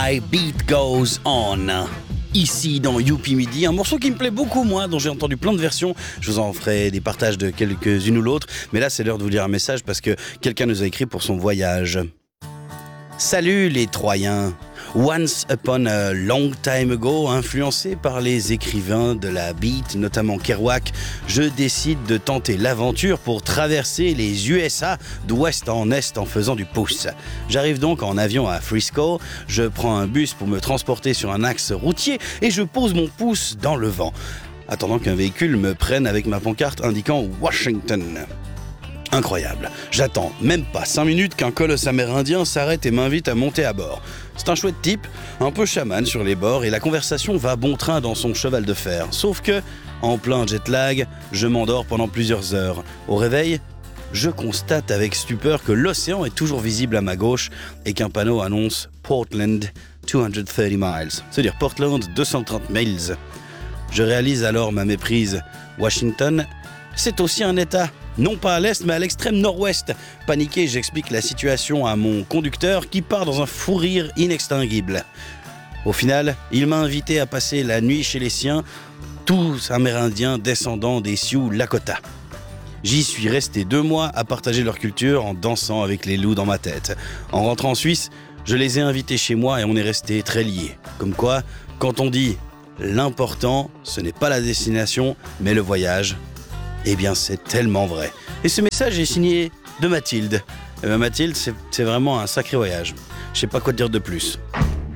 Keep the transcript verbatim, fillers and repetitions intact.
My Beat Goes On. Ici dans Youpi Midi, un morceau qui me plaît beaucoup moi, dont j'ai entendu plein de versions. Je vous en ferai des partages de quelques-unes ou l'autre, mais là c'est l'heure de vous lire un message parce que quelqu'un nous a écrit pour son voyage. Salut les Troyens. Once upon a long time ago, influencé par les écrivains de la beat, notamment Kerouac, je décide de tenter l'aventure pour traverser les U S A d'ouest en est en faisant du pouce. J'arrive donc en avion à Frisco, je prends un bus pour me transporter sur un axe routier et je pose mon pouce dans le vent, attendant qu'un véhicule me prenne avec ma pancarte indiquant Washington. Incroyable. J'attends même pas cinq minutes qu'un colosse amérindien s'arrête et m'invite à monter à bord. C'est un chouette type, un peu chaman sur les bords et la conversation va bon train dans son cheval de fer. Sauf que, en plein jet lag, je m'endors pendant plusieurs heures. Au réveil, je constate avec stupeur que l'océan est toujours visible à ma gauche et qu'un panneau annonce Portland deux cent trente miles, c'est-à-dire Portland deux cent trente miles. Je réalise alors ma méprise. Washington, c'est aussi un État. Non pas à l'est, mais à l'extrême nord-ouest. Paniqué, j'explique la situation à mon conducteur qui part dans un fou rire inextinguible. Au final, il m'a invité à passer la nuit chez les siens, tous amérindiens descendants des Sioux Lakota. J'y suis resté deux mois à partager leur culture en dansant avec les loups dans ma tête. En rentrant en Suisse, je les ai invités chez moi et on est restés très liés. Comme quoi, quand on dit « l'important, ce n'est pas la destination, mais le voyage », eh bien, c'est tellement vrai. Et ce message est signé de Mathilde. Eh bien, Mathilde, c'est, c'est vraiment un sacré voyage. Je sais pas quoi te dire de plus.